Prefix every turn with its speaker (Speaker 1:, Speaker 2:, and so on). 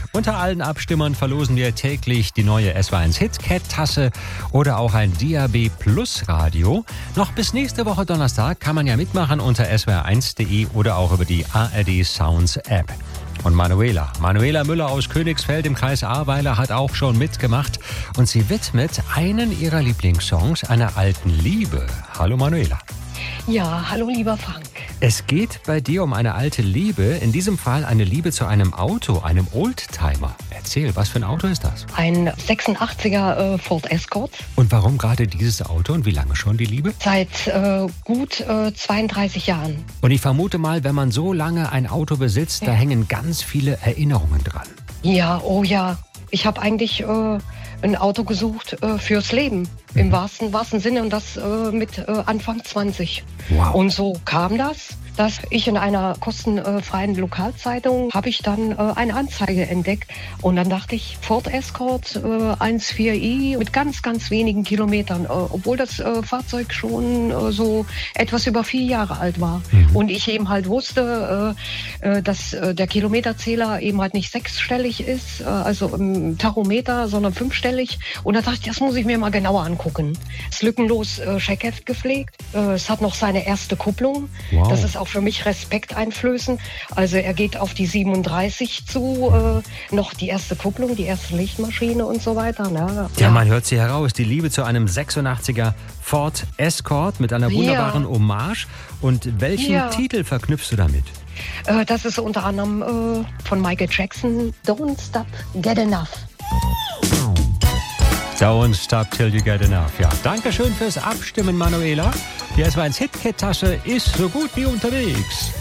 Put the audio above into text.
Speaker 1: Unter allen Abstimmern verlosen wir täglich die neue SW1 HitCat-Tasse oder auch ein DAB Plus Radio. Noch bis nächste Woche Donnerstag kann man ja mitmachen unter swr1.de oder auch über die ARD Sounds App. Und Manuela Müller aus Königsfeld im Kreis Ahrweiler hat auch schon mitgemacht und sie widmet einen ihrer Lieblingssongs einer alten Liebe. Hallo Manuela.
Speaker 2: Ja, hallo lieber Frank.
Speaker 1: Es geht bei dir um eine alte Liebe, in diesem Fall eine Liebe zu einem Auto, einem Oldtimer. Erzähl, was für ein Auto ist das?
Speaker 2: Ein 86er Ford Escort.
Speaker 1: Und warum gerade dieses Auto und wie lange schon die Liebe?
Speaker 2: Seit gut 32 Jahren.
Speaker 1: Und ich vermute mal, wenn man so lange ein Auto besitzt, da hängen ganz viele Erinnerungen dran.
Speaker 2: Ja, oh ja. Ich habe eigentlich ein Auto gesucht fürs Leben. Im wahrsten Sinne und das mit Anfang 20.
Speaker 1: Wow.
Speaker 2: Und so kam das, dass ich in einer kostenfreien Lokalzeitung habe ich dann eine Anzeige entdeckt. Und dann dachte ich, Ford Escort 1.4i mit ganz, ganz wenigen Kilometern. Obwohl das Fahrzeug schon so etwas über 4 Jahre alt war. Und ich eben halt wusste, dass der Kilometerzähler eben halt nicht 6-stellig ist, also im Tachometer, sondern 5-stellig. Und da dachte ich, das muss ich mir mal genauer angucken. Es ist lückenlos Scheckheft gepflegt. Es hat noch seine erste Kupplung.
Speaker 1: Wow.
Speaker 2: Das ist auch für mich respekteinflößend. Also er geht auf die 37 zu, noch die erste Kupplung, die erste Lichtmaschine und so weiter. Ne?
Speaker 1: Ja, man hört sie heraus. Die Liebe zu einem 86er Ford Escort mit einer wunderbaren Hommage. Und welchen Titel verknüpfst du damit?
Speaker 2: Das ist unter anderem von Michael Jackson, Don't Stop, Get Enough.
Speaker 1: Don't stop till you get enough. Ja, danke schön fürs Abstimmen, Manuela. Die SW1 HitCat-Tasche ist so gut wie unterwegs.